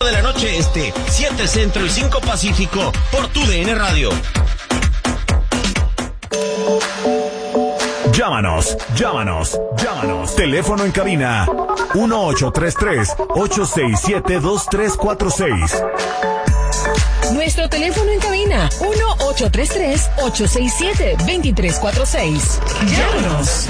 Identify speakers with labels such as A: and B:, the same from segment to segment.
A: de la noche este, 7 Centro y 5 Pacífico, por TUDN Radio.
B: Llámanos. Teléfono en cabina 1833-867-2346.
C: Nuestro teléfono en cabina 1833-867-2346. Llámanos.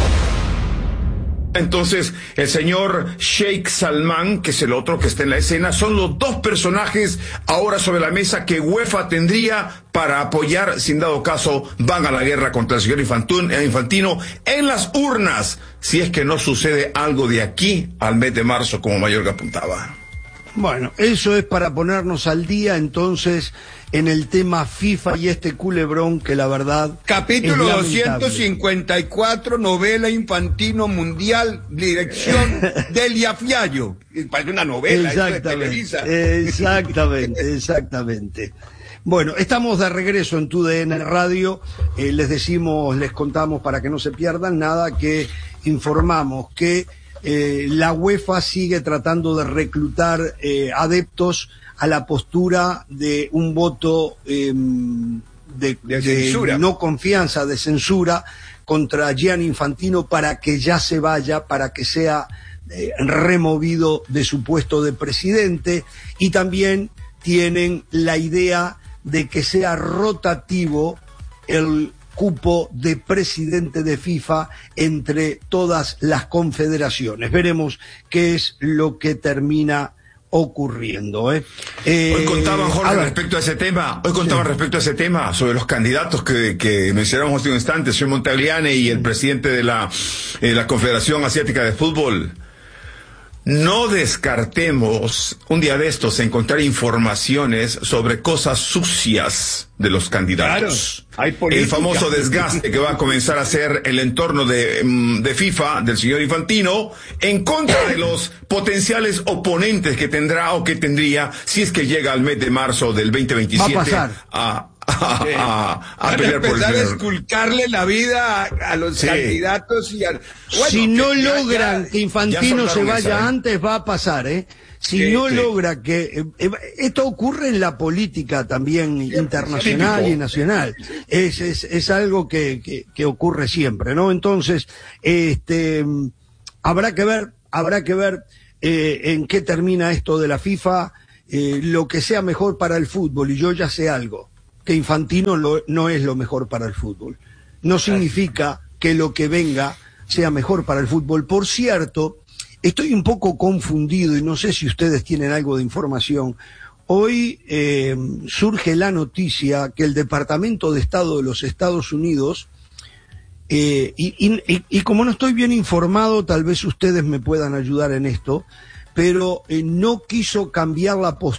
D: Entonces, el señor Sheikh Salman, que es el otro que está en la escena, son los dos personajes ahora sobre la mesa que UEFA tendría para apoyar, si en dado caso van a la guerra contra el señor Infantino en las urnas, si es que no sucede algo de aquí al mes de marzo, como Mayorga apuntaba.
E: Bueno, eso es para ponernos al día entonces en el tema FIFA y este culebrón que la verdad...
F: Capítulo 254, novela Infantino Mundial, dirección Delia Fiallo. Parece una novela.
E: Exactamente. Bueno, estamos de regreso en TUDN Radio. Les contamos para que no se pierdan nada, que informamos que la UEFA sigue tratando de reclutar adeptos a la postura de un voto de no confianza, de censura contra Gianni Infantino, para que ya se vaya, para que sea removido de su puesto de presidente, y también tienen la idea de que sea rotativo el cupo de presidente de FIFA entre todas las confederaciones. Veremos qué es lo que termina ocurriendo.
D: Hoy contaban, Jorge, respecto a ese tema, sobre los candidatos que mencionamos hace un instante, el señor Montagliani y el presidente de la Confederación Asiática de Fútbol. No descartemos un día de estos encontrar informaciones sobre cosas sucias de los candidatos. Claro, el famoso desgaste que va a comenzar a hacer el entorno de FIFA, del señor Infantino, en contra de los potenciales oponentes que tendrá o que tendría si es que llega al mes de marzo del 2027
E: va a pasar.
D: a pelear por el
F: empezar a esculcarle la vida a los candidatos y
E: si no logran que Infantino se vaya antes, va a pasar, logra que esto ocurre en la política también internacional y nacional, es algo que ocurre siempre, ¿no? Entonces habrá que ver en qué termina esto de la FIFA, lo que sea mejor para el fútbol. Y yo ya sé algo, que Infantino no es lo mejor para el fútbol. No significa que lo que venga sea mejor para el fútbol. Por cierto, estoy un poco confundido y no sé si ustedes tienen algo de información. Hoy surge la noticia que el Departamento de Estado de los Estados Unidos, y como no estoy bien informado, tal vez ustedes me puedan ayudar en esto, pero no quiso cambiar la postura